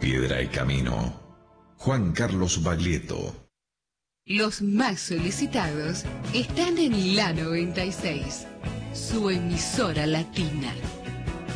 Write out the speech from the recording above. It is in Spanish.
Piedra y Camino. Juan Carlos Baglietto. Los más solicitados están en La 96, su emisora latina.